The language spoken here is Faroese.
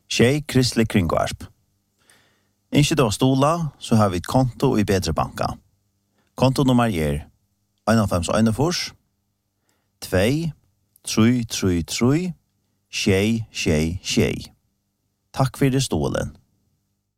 Tjej Kristelig Kringvarp. Ikke da stola, så har vi et konto i Bedre Banka. Kontonummer 51 2 3 3 3 6 6 6. Takk for det stolen.